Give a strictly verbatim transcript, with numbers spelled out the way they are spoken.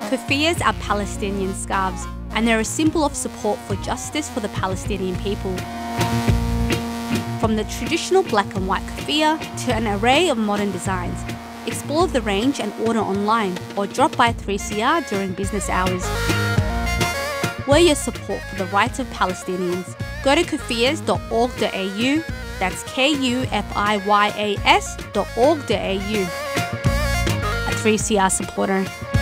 Kufiyas are Palestinian scarves, and they're a symbol of support for justice for the Palestinian people. From the traditional black and white kufiya to an array of modern designs, explore the range and order online or drop by three C R during business hours. Wear your support for the rights of Palestinians. Go to kufiyas dot org dot A U, that's K U F I Y A S dot org dot A U. A three C R supporter.